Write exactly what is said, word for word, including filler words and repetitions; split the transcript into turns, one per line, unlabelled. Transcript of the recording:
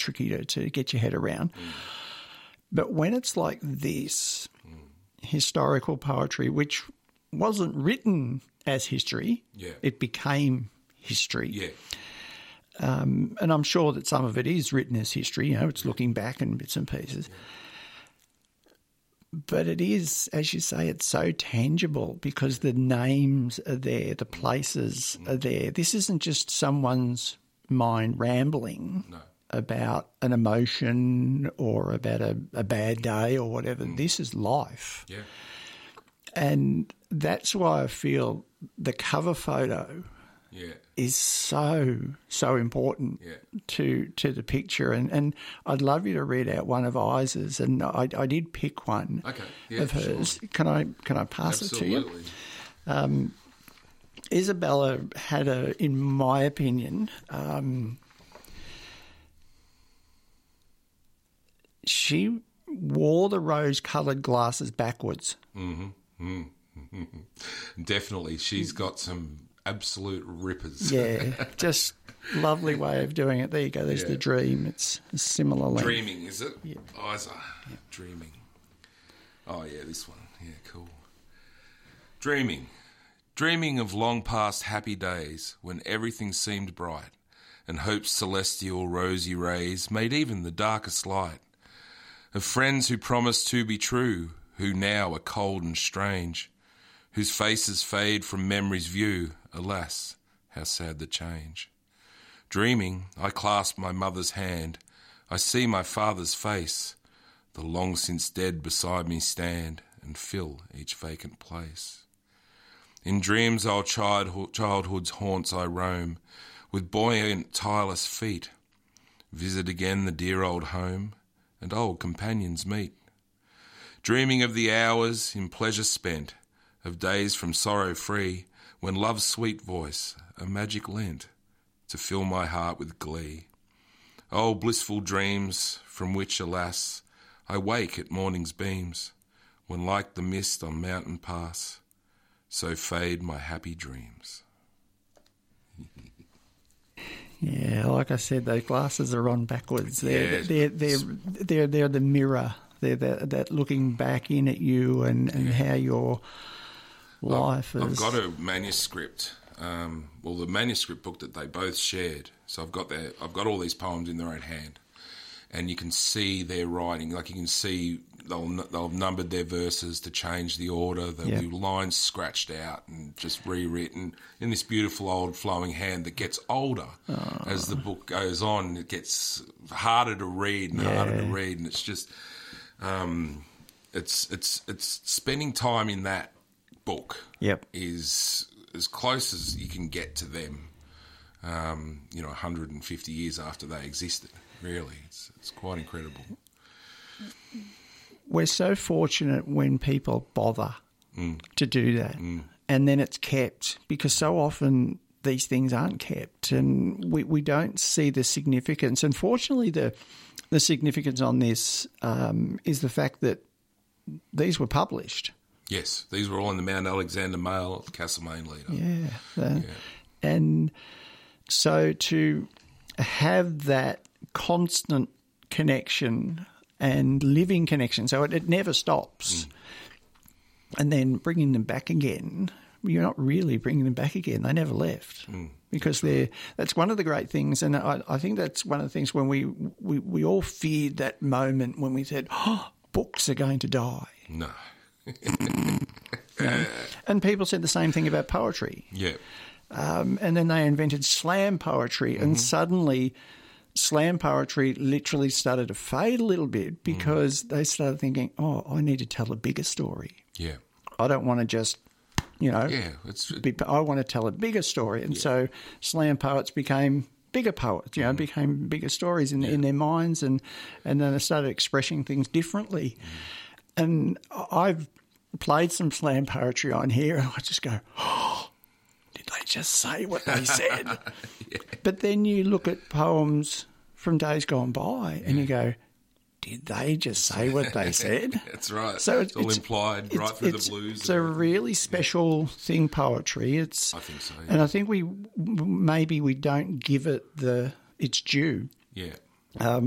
tricky to, to get your head around.
Mm.
But when it's like this, mm. historical poetry, which wasn't written as history,
yeah.
it became history.
Yeah.
Um, and I'm sure that some of it is written as history, you know, it's looking back in bits and pieces.
Yeah.
But it is, as you say, it's so tangible because the names are there, the places are there. This isn't just someone's mind rambling
no.
about an emotion or about a, a bad day or whatever. Mm. This is life.
Yeah.
And that's why I feel the cover photo
yeah.
is so, so important
yeah.
to to the picture. And, and I'd love you to read out one of Isa's, and I, I did pick one
okay. yeah,
of hers.
Sure.
Can I can I pass
Absolutely.
it to you? Um, Isabella had a, in my opinion, um, she wore the rose-coloured glasses backwards.
Mm-hmm. Mm-hmm. Definitely. She's got some absolute rippers.
Yeah, just lovely way of doing it. There you go. There's
yeah.
the dream. It's a similar length.
Dreaming, is it?
Yeah.
Isa. Yeah. Dreaming. Oh, yeah, this one. Yeah, cool. Dreaming. Dreaming of long past happy days when everything seemed bright and hope's celestial rosy rays made even the darkest light. Of friends who promised to be true, who now are cold and strange, whose faces fade from memory's view. Alas, how sad the change. Dreaming, I clasp my mother's hand. I see my father's face. The long since dead beside me stand and fill each vacant place. In dreams old childhood, childhood's haunts I roam, with buoyant, tireless feet. Visit again the dear old home, and old companions meet. Dreaming of the hours in pleasure spent, of days from sorrow free, when love's sweet voice a magic lent to fill my heart with glee. Oh, blissful dreams from which, alas, I wake at morning's beams, when like the mist on mountain pass, so fade my happy dreams.
Yeah, like I said, those glasses are on backwards. They're
Yeah,
they're, they're they're they're the mirror. They're that, that looking back in at you and, and
yeah.
how your life
I've,
is.
I've got a manuscript. Um, well, the manuscript book that they both shared. So I've got their, I've got all these poems in their own hand, and you can see their writing. Like you can see they'll they'll have numbered their verses to change the order. There'll
yep.
be lines scratched out and just rewritten in this beautiful old flowing hand that gets older oh. as the book goes on. It gets harder to read and
yeah.
harder to read, and it's just um, it's it's it's spending time in that book.
Yep.
is as close as you can get to them. Um, you know, one hundred fifty years after they existed. Really, it's it's quite incredible.
We're so fortunate when people bother mm. to do that, mm. and then it's kept, because so often these things aren't kept, and we, we don't see the significance. Unfortunately, the the significance on this um, is the fact that these were published.
Yes, these were all in the Mount Alexander Mail, Castlemaine Leader.
Yeah, the,
yeah.
And so to have that constant connection and living connection, so it, it never stops, mm. and then bringing them back again, you're not really bringing them back again. They never left. Mm. Because they're, that's one of the great things, and I, I think that's one of the things when we, we, we all feared that moment when we said, oh, books are going to die.
No.
You know? And people said the same thing about poetry.
Yeah.
Um, and then they invented slam poetry, mm-hmm. and suddenly slam poetry literally started to fade a little bit because mm. they started thinking, oh, I need to tell a bigger story.
Yeah.
I don't want to just, you know,
yeah, it's,
be, I want to tell a bigger story. And yeah. so slam poets became bigger poets, you know, mm. became bigger stories in, yeah. in their minds, and, and then they started expressing things differently. Mm. And I've played some slam poetry on here, and I just go, oh, did they just say what they said? yeah. But then you look at poems from days gone by, and yeah. you go, did they just say what they said?
That's right.
So
it's, it's all implied it's, right through
it's,
the blues.
It's a really special yeah. thing, poetry. It's,
I think so. Yeah.
And I think we maybe we don't give it the its due.
Yeah.
Um,